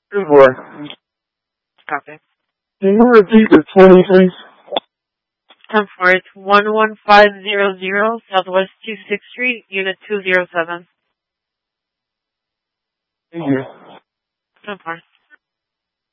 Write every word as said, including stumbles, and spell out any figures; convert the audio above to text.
Good boy. Copy. Can you repeat the twenty, please? ten four, it's one one five zero zero Southwest twenty-sixth Street, Unit two zero seven. Thank you. ten four.